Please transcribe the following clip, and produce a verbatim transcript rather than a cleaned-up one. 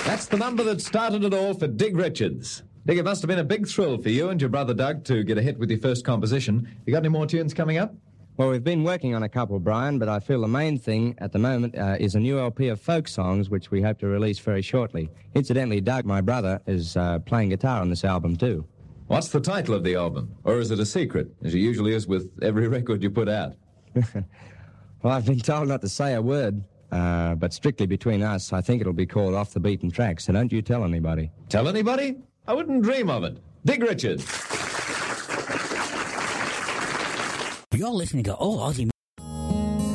That's the number that started it all for Dig Richards. Dig, it must have been a big thrill for you and your brother Doug to get a hit with your first composition. You got any more tunes coming up? Well, we've been working on a couple, Brian, but I feel the main thing at the moment uh, is a new L P of folk songs, which we hope to release very shortly. Incidentally, Doug, my brother, is uh, playing guitar on this album, too. What's the title of the album? Or is it a secret, as it usually is with every record you put out? Well, I've been told not to say a word, uh, but strictly between us, I think it'll be called Off the Beaten Track, so don't you tell anybody. Tell anybody? I wouldn't dream of it. Dig Richards. You're listening to All Aussie